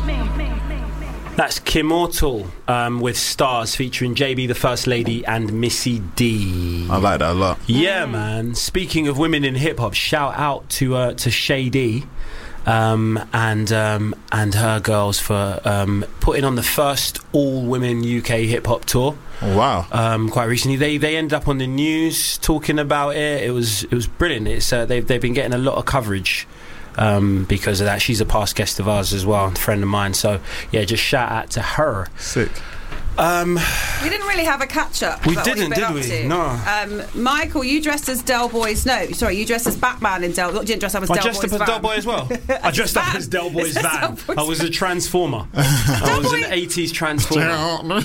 That's Kimmortal with Stars featuring JB, the First Lady, and Missy D. I like that a lot. Yeah, man. Speaking of women in hip hop, shout out to Shady and her girls for putting on the first all-women UK hip hop tour. Oh, wow. Quite recently, they ended up on the news talking about it. It was brilliant. It's they've been getting a lot of coverage. Because of that. She's a past guest of ours as well, a friend of mine, so yeah, just shout out to her. Sick. We didn't really have a catch-up. We didn't, did we? No. Michael, you dressed as Del Boy's... No, sorry, you dressed as Batman in Del... You didn't dress up as Del Boy's van. I dressed up as Del Boy as well. I dressed up as Del Boy's van. I was a transformer. I was an 80s transformer.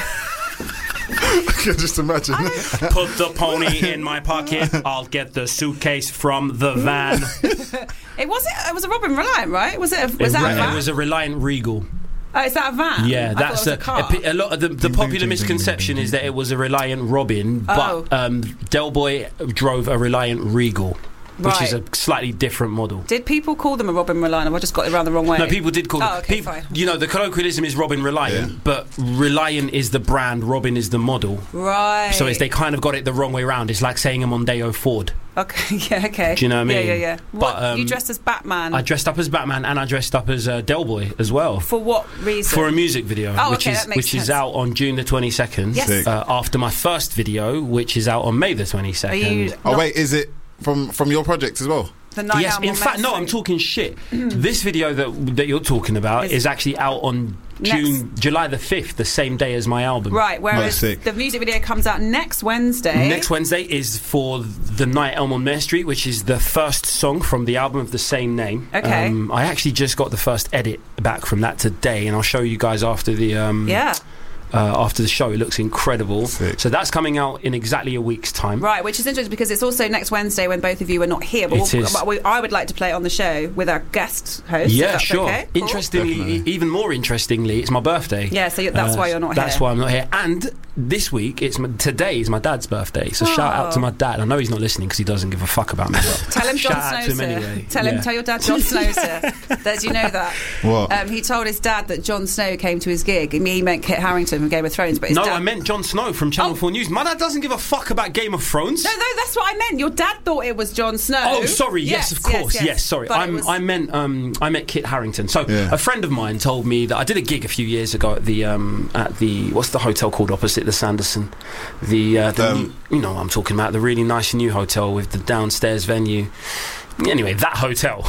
I can just imagine. Put the pony in my pocket. I'll get the suitcase from the van. It was a Robin Reliant, right? Was that a van? It was a Reliant Regal. Oh, is that a van? Yeah, that's a lot of the popular misconception is that it was a Reliant Robin, but Del Boy drove a Reliant Regal. Which is a slightly different model. Did people call them a Robin Reliant? I just got it around the wrong way. No, people did call them. Okay, fine. You know, the colloquialism is Robin Reliant, but Reliant is the brand, Robin is the model. Right. So they kind of got it the wrong way around. It's like saying a Mondeo Ford. Okay, yeah, okay. Do you know what I mean? Yeah. What, you dressed as Batman? I dressed up as Batman and I dressed up as Del Boy as well. For what reason? For a music video, which is out on June the 22nd. Yes. After my first video, which is out on May the 22nd. Wait, is it from your project as well? Yes, in fact, no, I'm talking shit. This video that you're talking about is actually out on July the 5th, the same day as my album. Right, whereas the music video comes out next Wednesday. Next Wednesday is for The Night Elm on Mare Street, which is the first song from the album of the same name. Okay. I actually just got the first edit back from that today, and I'll show you guys after the... after the show. It looks incredible. Sick. So that's coming out in exactly a week's time. Right, which is interesting because it's also next Wednesday when both of you are not here. But I would like to play it on the show with our guest host. Yeah, sure. Okay? Cool. Interestingly, even more interestingly, it's my birthday. Yeah, so that's why you're not here. That's why I'm not here. And this week, today is my dad's birthday. So shout out to my dad. I know he's not listening because he doesn't give a fuck about me. Tell him Jon Snow's here. Anyway. Tell your dad Jon Snow's here. Did you know that? What? He told his dad that Jon Snow came to his gig. He meant Kit Harington from Game of Thrones, but I meant Jon Snow from Channel 4 News. My dad doesn't give a fuck about Game of Thrones. No, that's what I meant. Your dad thought it was Jon Snow. Oh, sorry. Yes, of course. Yes, sorry. I meant Kit Harington. So a friend of mine told me that I did a gig a few years ago at the what's the hotel called opposite the Sanderson? You know what I'm talking about, the really nice new hotel with the downstairs venue. Anyway, that hotel,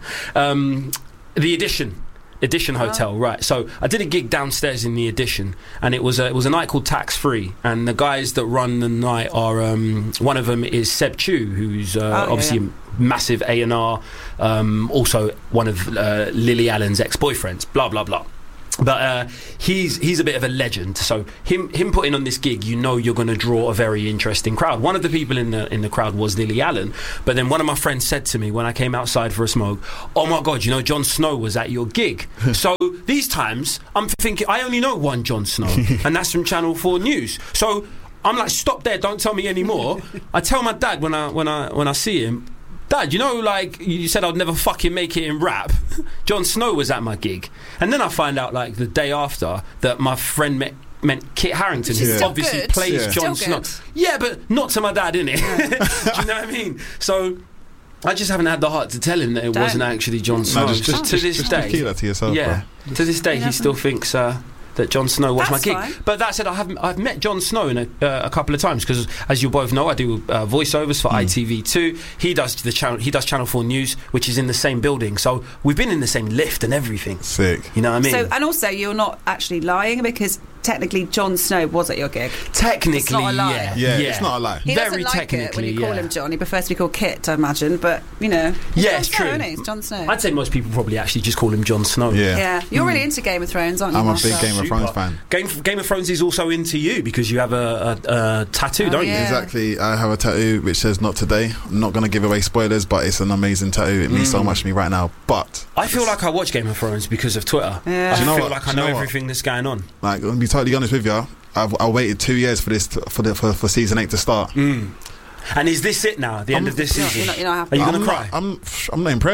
the Edition Hotel, right? So I did a gig downstairs in the Edition, and it was a night called Tax Free, and the guys that run the night are one of them is Seb Chu, who's obviously a massive A&R, also one of Lily Allen's ex-boyfriends, blah blah blah. But he's a bit of a legend. So him putting on this gig, you know you're going to draw a very interesting crowd. One of the people in the crowd was Lily Allen. But then one of my friends said to me when I came outside for a smoke, "Oh my God, you know Jon Snow was at your gig." So these times I'm thinking I only know one Jon Snow, and that's from Channel 4 News. So I'm like, stop there, don't tell me anymore. I tell my dad when I see him, "Dad, you know, like you said I'd never fucking make it in rap. Jon Snow was at my gig." And then I find out like the day after that my friend meant Kit Harington, who obviously plays Jon Snow. Yeah, but not to my dad, innit? Do you know what I mean? So I just haven't had the heart to tell him that it wasn't actually Jon Snow. Just to this day, keep that to yourself. Yeah, bro. To this day, he still thinks that Jon Snow was my gig. Fine. But that said, I've met Jon Snow in a couple of times because, as you both know, I do voiceovers for ITV2. He does Channel 4 News, which is in the same building. So we've been in the same lift and everything. Sick. You know what I mean? So, and also, you're not actually lying because technically Jon Snow was at your gig. Technically, it's not a lie. Yeah, it's not a lie. He very doesn't like it when you call him John. He prefers to be called Kit, I imagine. But you know, it's true. It's Jon Snow. I'd say most people probably actually just call him Jon Snow. Yeah. You're really into Game of Thrones, aren't you? I'm a big Game of Thrones fan. Game of Thrones is also into you because you have a tattoo, don't you? Exactly. I have a tattoo which says "Not today." I'm not going to give away spoilers, but it's an amazing tattoo. It means so much to me right now. But I feel like I watch Game of Thrones because of Twitter. Yeah. I feel like I know everything that's going on. Like, to be totally honest with you, I waited 2 years for this for season 8 to start. And is this it now? The end of this season? You're not happy. Are you going to cry? I'm not impressed.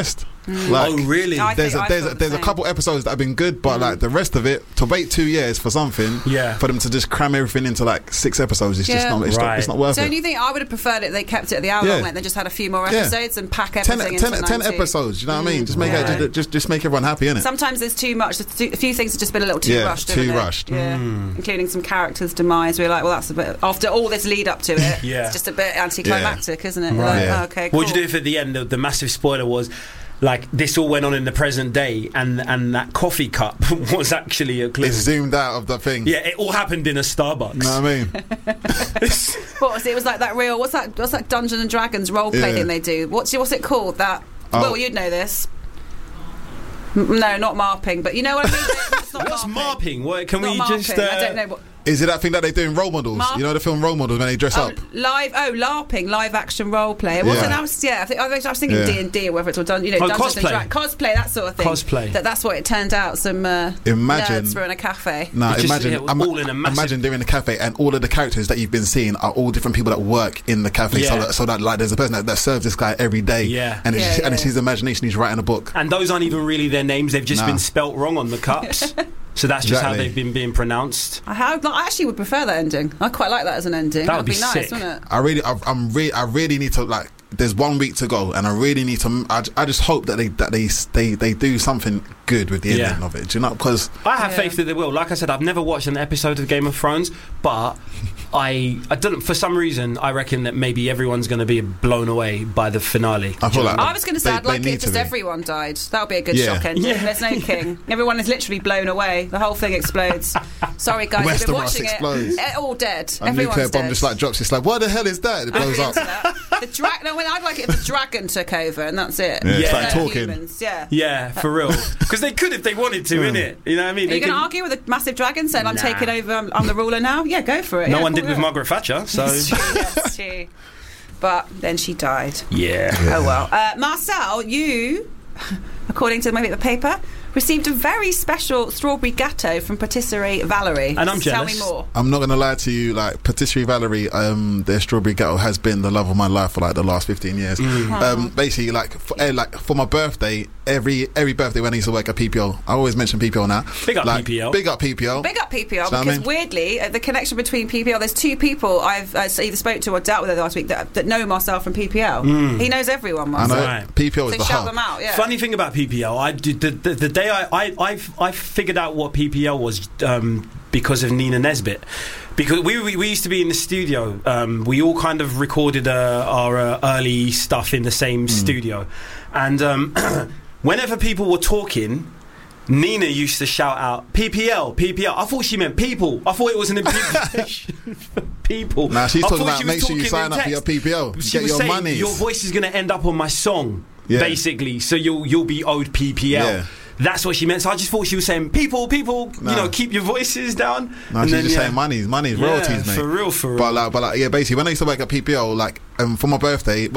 Like, oh really? There's a couple episodes that have been good, but like the rest of it, to wait 2 years for something, for them to just cram everything into like 6 episodes, it's just not. It's not worth it. So, do you think I would have preferred it? They kept it at the hour long length, then just had a few more episodes and pack everything into 10 episodes. You know what I mean? Just make just make everyone happy, innit? Sometimes there's too much. A few things have just been a little too rushed. Including some characters' demise. We're like, well, that's a bit after all this lead up to it. It's just a bit anticlimactic, isn't it? Right. Like, okay. Cool. What did you do if at the end the massive spoiler was? Like this all went on in the present day, and that coffee cup was actually a clip. It's zoomed out of the thing. Yeah, it all happened in a Starbucks. You know what I mean? What was it? It was like that real. What's that Dungeons and Dragons role play thing they do? What's it called? That. Well, you'd know this. No, not marping, but you know what I mean. It's not What's marping? What can not we marping. just? I don't know what. Is it that thing that they do in Role Models? You know the film Role Models when they dress up? LARPing, live action role play. It wasn't. I was thinking D&D or whether it's all done. You know, Dungeons and Dragons, cosplay, that sort of thing. Cosplay. That's what it turned out. Some nerds were in a cafe. No, imagine they're in a cafe and all of the characters that you've been seeing are all different people that work in the cafe. So that like there's a person that serves this guy every day. And it's his imagination. He's writing a book. And those aren't even really their names. They've just been spelt wrong on the cups. So that's just how they've been being pronounced. I actually would prefer that ending. I quite like that as an ending. That would be nice, sick. wouldn't it? I really need to like. There's 1 week to go, and I really need to. I just hope that they do something good with the ending of it. Do you know? Because I have faith that they will. Like I said, I've never watched an episode of Game of Thrones, but I don't. For some reason, I reckon that maybe everyone's going to be blown away by the finale. I was going to say I'd like it if just everyone died. That would be a good shock ending. There's no king. Everyone is literally blown away. The whole thing explodes. Sorry guys, I've been watching it. All dead. A nuclear bomb just like drops. It's like, what the hell is that? It blows up. I'd like it if the dragon took over and that's it. Start talking. Humans, for real. Because they could if they wanted to, innit? You know what I mean? Are you going to argue with a massive dragon saying I'm taking over, I'm the ruler now? Yeah, go for it. No one did with Margaret Thatcher, so. That's true. But then she died. Yeah. Oh well. Marcel, you, according to maybe the paper, received a very special strawberry gâteau from Patisserie Valerie. And I'm jealous. Tell me more. I'm not going to lie to you, like Patisserie Valerie, their strawberry gâteau has been the love of my life for like the last 15 years. Basically, like for my birthday, every birthday when I used to work at PPL, I always mention PPL now. Big up PPL. Big up PPL, because weirdly, the connection between PPL, there's 2 people I've either spoke to or dealt with last week that know Marcel from PPL. He knows everyone, Marcel. I know. PPL is the shout hub. them out, Funny thing about PPL, I did the day I figured out what PPL was because of Nina Nesbitt. Because we used to be in the studio. We all kind of recorded our early stuff in the same studio. And whenever people were talking, Nina used to shout out PPL. I thought she meant people. I thought it was an abbreviation for people. Nah, she's talking about make sure you sign up for your PPL. She was saying money. Your voice is going to end up on my song, basically. So you'll be owed PPL. Yeah. That's what she meant. So I just thought she was saying, people, you know, keep your voices down. No, she's just saying money, royalties, mate. For real. But basically, when I used to work at PPL, like, for my birthday,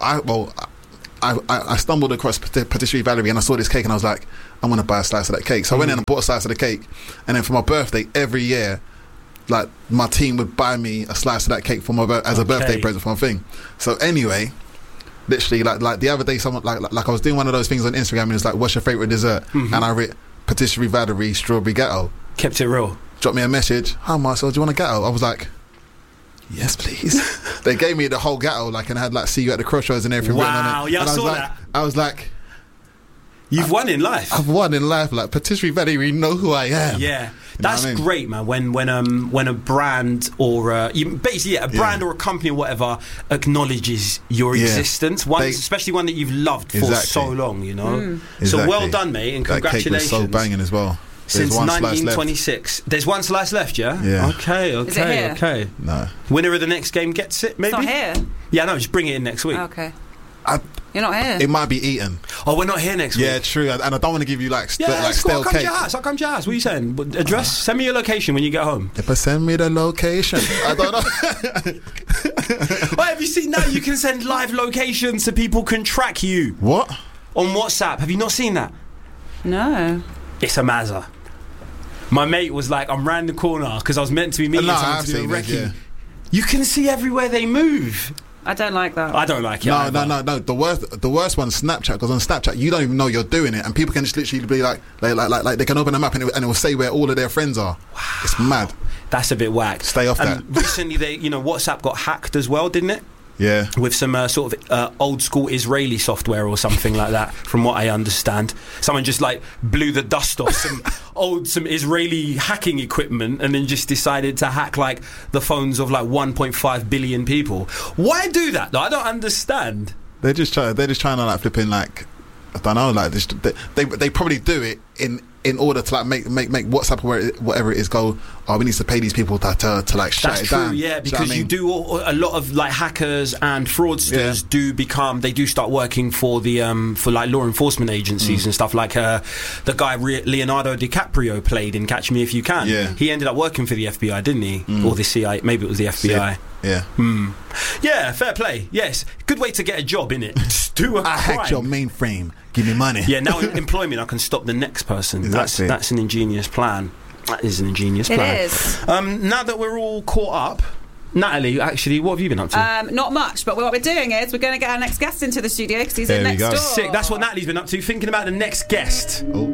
I stumbled across Patisserie Valerie and I saw this cake and I was like, I'm going to buy a slice of that cake. So I went in and bought a slice of the cake. And then for my birthday, every year, like, my team would buy me a slice of that cake for as a birthday present for my thing. So anyway, literally, like the other day, someone like I was doing one of those things on Instagram and it's like, what's your favourite dessert? And I wrote Patisserie Valerie strawberry gâteau. Kept it real. Dropped me a message. Hi Marcel, do you want a gâteau? I was like, yes please. They gave me the whole gâteau, like, and I had like see you at the crossroads and everything written on it. Yeah, and I saw that. I was like, you've won in life. I've won in life. Like, Patisserie Valerie know who I am. Yeah. That's great, man. When a brand or a brand or a company or whatever acknowledges your existence, especially one that you've loved for so long, you know. So well done, mate, and congratulations. That cake was so banging as well. Since 1926. There's one slice left, yeah? Yeah. Okay. No. Winner of the next game gets it, maybe? It's not here. Yeah, no, just bring it in next week. Okay. You're not here. It might be eaten. Oh, we're not here next week. Yeah, true. And I don't want to give you like stale I'll come cake. to your house. I'll come to your house. What are you saying? Address? Send me your location when you get home. If I send me the location, I don't know. Well, have you seen now? You can send live locations so people can track you. What? On WhatsApp. Have you not seen that? No. It's a mazza. My mate was like, I'm round the corner because I was meant to be meeting someone to do a recce. You can see everywhere they move. I don't like that. I don't like it. No. The worst one's Snapchat, because on Snapchat you don't even know you're doing it, and people can just literally be like they can open a map and it will say where all of their friends are. Wow. It's mad. That's a bit whack. Stay off that. Recently, WhatsApp got hacked as well, didn't it? Yeah. With some sort of old school Israeli software or something like that, from what I understand. Someone just like blew the dust off some Israeli hacking equipment and then just decided to hack like the phones of like 1.5 billion people. Why do that though? I don't understand. They're just trying to like flipping like, I don't know, like they probably do it in order to like make WhatsApp or whatever it is go, oh, we need to pay these people to like shut it down. That's true, yeah, because you do a lot of like hackers and fraudsters do start working for the for like law enforcement agencies and stuff, like the guy Leonardo DiCaprio played in Catch Me If You Can. Yeah. He ended up working for the FBI, didn't he? Or the CIA, maybe it was the FBI. Yeah. Yeah, fair play. Yes, good way to get a job, innit? Just do a crime. I hacked your mainframe. Give me money. Yeah, now employ me and I can stop the next person. Exactly. That's an ingenious plan. That is an ingenious plan. It is. Now that we're all caught up, Natalie, actually, what have you been up to? Not much, but what we're doing is we're going to get our next guest into the studio because he's in next door. Sick. That's what Natalie's been up to, thinking about the next guest. Oh.